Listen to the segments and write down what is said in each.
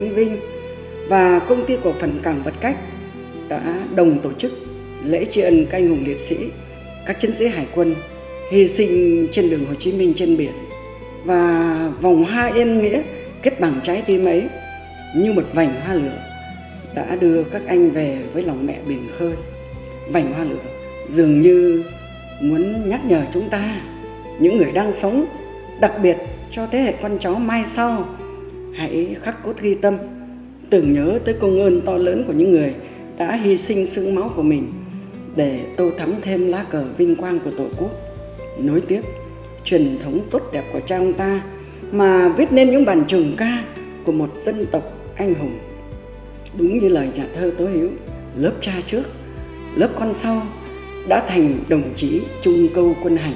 Vinh và công ty cổ phần cảng Vật Cách đã đồng tổ chức lễ tri ân các anh hùng liệt sĩ, các chiến sĩ hải quân hy sinh trên đường Hồ Chí Minh trên biển. Và vòng hoa yên nghĩa kết bằng trái tim ấy như một vành hoa lửa đã đưa các anh về với lòng mẹ biển khơi. Vành hoa lửa dường như muốn nhắc nhở chúng ta, những người đang sống, đặc biệt cho thế hệ con cháu mai sau, hãy khắc cốt ghi tâm, tưởng nhớ tới công ơn to lớn của những người đã hy sinh xương máu của mình để tô thắm thêm lá cờ vinh quang của Tổ quốc, nối tiếp truyền thống tốt đẹp của cha ông ta mà viết nên những bản trường ca của một dân tộc anh hùng. Đúng như lời nhà thơ Tố Hữu, lớp cha trước, lớp con sau đã thành đồng chí chung câu quân hành.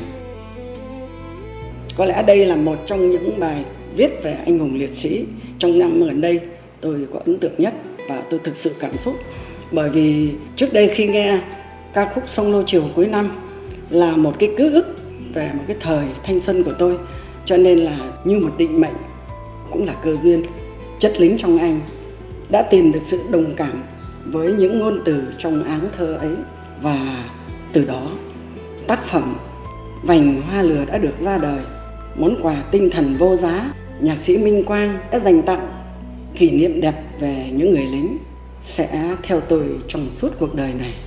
Có lẽ đây là một trong những bài viết về anh hùng liệt sĩ trong năm gần đây tôi có ấn tượng nhất, và tôi thực sự cảm xúc bởi vì trước đây khi nghe ca khúc Sông Lô Chiều cuối năm là một cái ký ức về một cái thời thanh xuân của tôi, cho nên là như một định mệnh, cũng là cơ duyên. Chất lính trong anh đã tìm được sự đồng cảm với những ngôn từ trong áng thơ ấy, và từ đó tác phẩm Vành Hoa Lửa đã được ra đời. Món quà tinh thần vô giá nhạc sĩ Minh Quang đã dành tặng, kỷ niệm đẹp về những người lính sẽ theo tôi trong suốt cuộc đời này.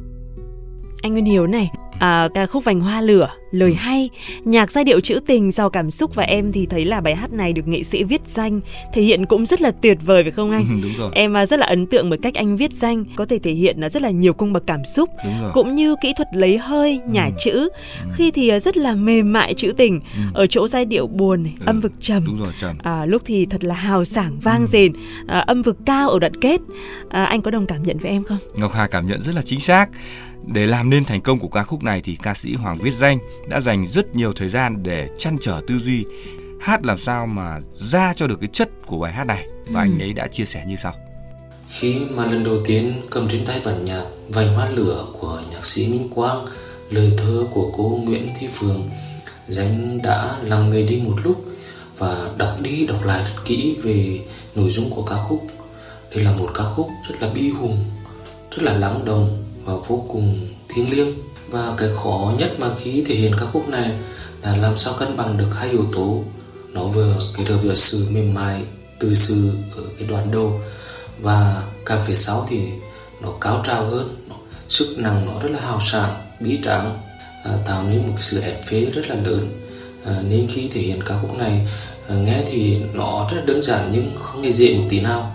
Anh Nguyên Hiếu này, ca khúc Vành Hoa Lửa, lời hay, nhạc giai điệu trữ tình giàu cảm xúc, và em thì thấy là bài hát này được nghệ sĩ viết danh thể hiện cũng rất là tuyệt vời, phải không anh? Đúng rồi. Em rất là ấn tượng bởi cách anh viết danh có thể thể hiện rất là nhiều cung bậc cảm xúc, cũng như kỹ thuật lấy hơi, nhả chữ, khi thì rất là mềm mại trữ tình, ở chỗ giai điệu buồn, âm vực trầm. Đúng rồi, trầm. Lúc thì thật là hào sảng vang dền, âm vực cao ở đoạn kết. Anh có đồng cảm nhận với em không? Ngọc Hà cảm nhận rất là chính xác. Để làm nên thành công của ca khúc này thì ca sĩ Hoàng Viết Danh đã dành rất nhiều thời gian để trăn trở tư duy, hát làm sao mà ra cho được cái chất của bài hát này. Và anh ấy đã chia sẻ như sau. Khi mà lần đầu tiên cầm trên tay bản nhạc Vành Hoa Lửa của nhạc sĩ Minh Quang, lời thơ của cô Nguyễn Thị Phượng, Danh đã làm người đi một lúc và đọc đi đọc lại rất kỹ về nội dung của ca khúc. Đây là một ca khúc rất là bi hùng, rất là lắng động và vô cùng thiêng liêng. Và cái khó nhất mà khi thể hiện ca khúc này là làm sao cân bằng được hai yếu tố. Nó vừa kết hợp giữa sự mềm mại, từ sự ở cái đoạn đầu, và càng phía sau thì nó cao trào hơn, sức nặng nó rất là hào sảng, bí tráng, tạo nên một sự ép phê rất là lớn. Nên khi thể hiện ca khúc này, nghe thì nó rất là đơn giản nhưng không hề dễ một tí nào.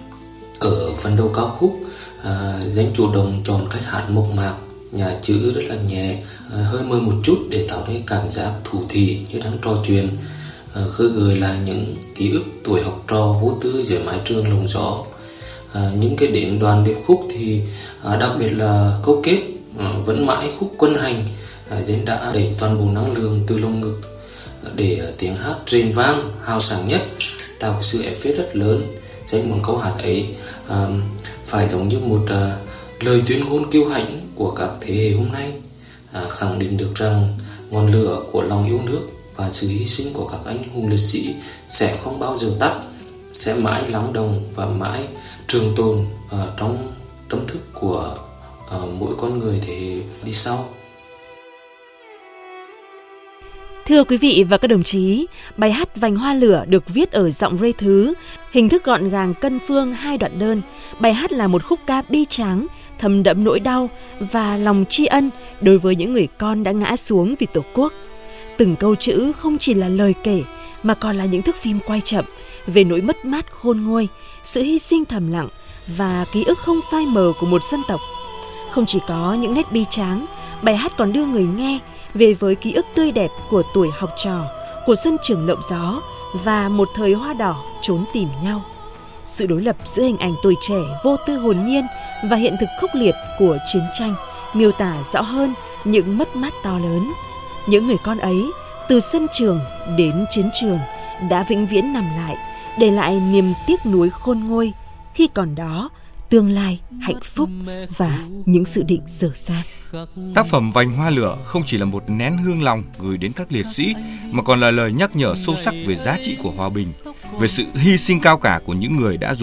Ở phần đầu ca khúc, Danh chủ động chọn cách hát mộc mạc, nhả chữ rất là nhẹ, hơi mơ một chút để tạo nên cảm giác thủ thỉ như đang trò chuyện, khơi gợi lại những ký ức tuổi học trò vô tư dưới mái trường lồng gió. Những cái đến đoạn điệp khúc thì đặc biệt là câu kết vẫn mãi khúc quân hành, Danh đã đẩy toàn bộ năng lượng từ lồng ngực để tiếng hát rền vang hào sảng nhất, tạo sự ép phết rất lớn. Danh muốn câu hát ấy phải giống như một lời tuyên ngôn kiêu hãnh của các thế hệ hôm nay, khẳng định được rằng ngọn lửa của lòng yêu nước và sự hy sinh của các anh hùng liệt sĩ sẽ không bao giờ tắt, sẽ mãi lắng động và mãi trường tồn trong tâm thức của mỗi con người thế hệ đi sau. Thưa quý vị và các đồng chí, bài hát Vành Hoa Lửa được viết ở giọng Rê Thứ, hình thức gọn gàng cân phương 2 đoạn đơn. Bài hát là một khúc ca bi tráng, thấm đẫm nỗi đau và lòng tri ân đối với những người con đã ngã xuống vì Tổ quốc. Từng câu chữ không chỉ là lời kể mà còn là những thước phim quay chậm về nỗi mất mát khôn nguôi, sự hy sinh thầm lặng và ký ức không phai mờ của một dân tộc. Không chỉ có những nét bi tráng, bài hát còn đưa người nghe về với ký ức tươi đẹp của tuổi học trò, của sân trường lộng gió và một thời hoa đỏ trốn tìm nhau. Sự đối lập giữa hình ảnh tuổi trẻ vô tư hồn nhiên và hiện thực khốc liệt của chiến tranh miêu tả rõ hơn những mất mát to lớn. Những người con ấy từ sân trường đến chiến trường đã vĩnh viễn nằm lại, để lại niềm tiếc nuối khôn nguôi khi còn đó tương lai, hạnh phúc và những dự định dở dang. Tác phẩm Vành Hoa Lửa không chỉ là một nén hương lòng gửi đến các liệt sĩ, mà còn là lời nhắc nhở sâu sắc về giá trị của hòa bình, về sự hy sinh cao cả của những người đã dùng